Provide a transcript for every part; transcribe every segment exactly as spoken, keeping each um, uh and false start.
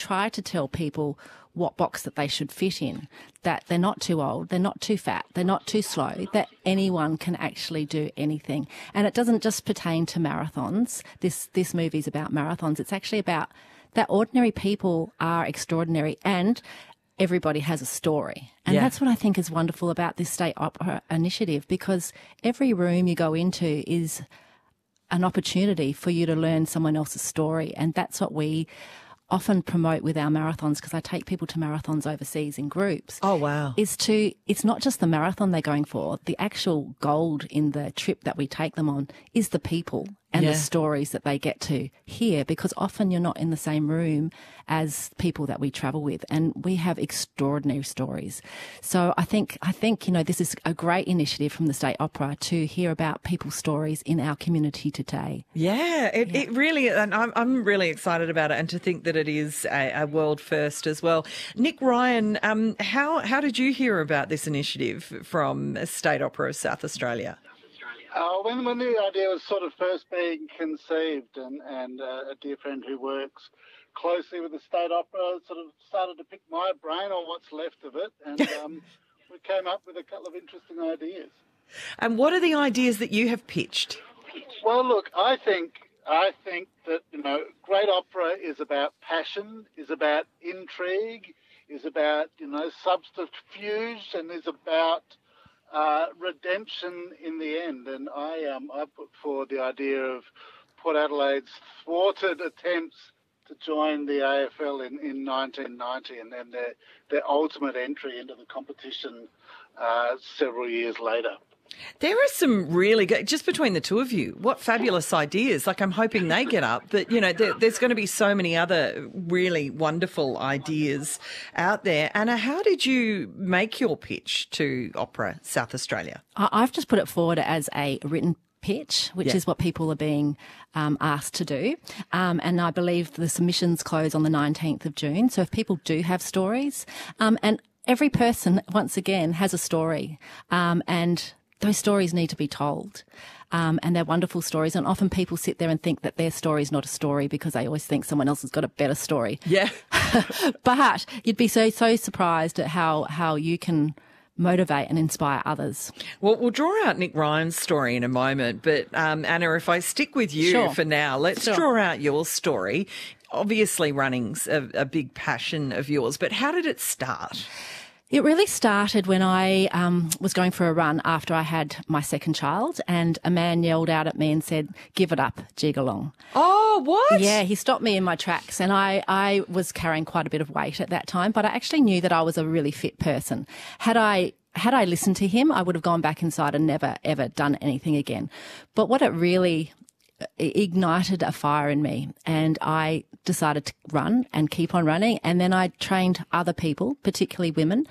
try to tell people what box that they should fit in, that they're not too old, they're not too fat, they're not too slow, that anyone can actually do anything. And it doesn't just pertain to marathons. This, this movie's about marathons. It's actually about that ordinary people are extraordinary and everybody has a story. And Yeah. that's what I think is wonderful about this State Opera initiative, because every room you go into is an opportunity for you to learn someone else's story. And that's what we often promote with our marathons, because I take people to marathons overseas in groups. Oh, wow. Is to, it's not just the marathon they're going for. The actual gold in the trip that we take them on is the people and Yeah. the stories that they get to hear, because often you're not in the same room as people that we travel with, and we have extraordinary stories. So I think, I think, you know, this is a great initiative from the State Opera to hear about people's stories in our community today. Yeah, it, it really, and I'm, I'm really excited about it, and to think that it is a, a world first as well. Nick Ryan, um, how, how did you hear about this initiative from State Opera of South Australia? Uh, when, when the idea was sort of first being conceived, and, and uh, a dear friend who works closely with the State Opera sort of started to pick my brain on what's left of it, and um, we came up with a couple of interesting ideas. And what are the ideas that you have pitched? Well, look, I think I think that, you know, great opera is about passion, is about intrigue, is about, you know, subterfuge, and is about Uh, redemption in the end. And I um, I put forward the idea of Port Adelaide's thwarted attempts to join the A F L in, in nineteen ninety, and then their, their ultimate entry into the competition uh, several years later. There are some really good, just between the two of you, what fabulous ideas. Like, I'm hoping they get up, but, you know, there, there's going to be so many other really wonderful ideas out there. Anna, how did you make your pitch to Opera South Australia? I- I've just put it forward as a written pitch, which Yeah. is what people are being um, asked to do. Um, and I believe the submissions close on the nineteenth of June. So if people do have stories, um, and every person, once again, has a story, um, and those stories need to be told. Um, and they're wonderful stories. And often people sit there and think that their story is not a story because they always think someone else has got a better story. Yeah. But you'd be so, so surprised at how, how you can motivate and inspire others. Well, we'll draw out Nick Ryan's story in a moment, but um, Anna, if I stick with you Sure. for now, let's Sure. draw out your story. Obviously, running's a, a big passion of yours, but how did it start? It really started when I um, was going for a run after I had my second child, and a man yelled out at me and said, "Give it up, jig along." Oh, what? Yeah, he stopped me in my tracks, and I, I was carrying quite a bit of weight at that time, but I actually knew that I was a really fit person. Had I had I listened to him, I would have gone back inside and never, ever done anything again. But what it really ignited a fire in me, and I decided to run and keep on running. And then I trained other people, particularly women,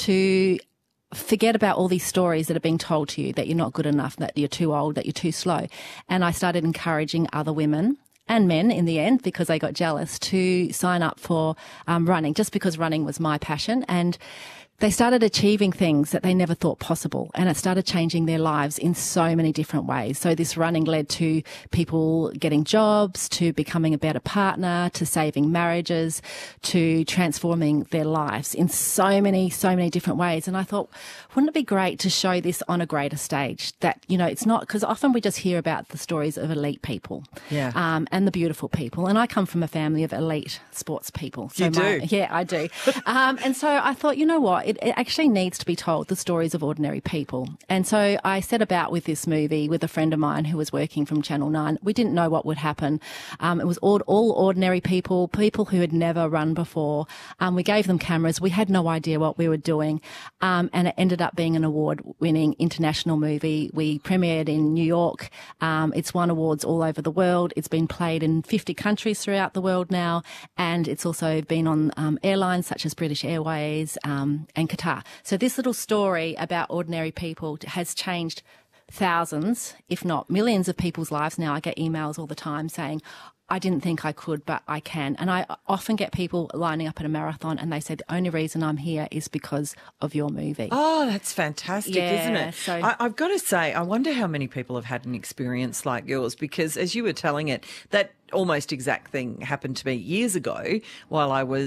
to forget about all these stories that are being told to you, that you're not good enough, that you're too old, that you're too slow. And I started encouraging other women and men in the end, because they got jealous, to sign up for um, running, just because running was my passion. And they started achieving things that they never thought possible, and it started changing their lives in so many different ways. So this running led to people getting jobs, to becoming a better partner, to saving marriages, to transforming their lives in so many, so many different ways. And I thought, wouldn't it be great to show this on a greater stage? That, you know, it's not, because often we just hear about the stories of elite people, Yeah. um, and the beautiful people. And I come from a family of elite sports people. So You do? my- yeah, I do. um, and so I thought, you know what? It, it actually needs to be told, the stories of ordinary people. And so I set about with this movie with a friend of mine who was working from Channel nine. We didn't know what would happen. Um, it was all, all ordinary people, people who had never run before. Um, we gave them cameras. We had no idea what we were doing. Um, and it ended up being an award-winning international movie. We premiered in New York. Um, it's won awards all over the world. It's been played in fifty countries throughout the world now. And it's also been on um, airlines such as British Airways um, and Qatar. So this little story about ordinary people has changed thousands, if not millions of people's lives now. I get emails all the time saying, I didn't think I could, but I can. And I often get people lining up at a marathon and they say, the only reason I'm here is because of your movie. Oh, that's fantastic, Yeah, isn't it? so- I, I've got to say, I wonder how many people have had an experience like yours, because as you were telling it, that almost exact thing happened to me years ago while I was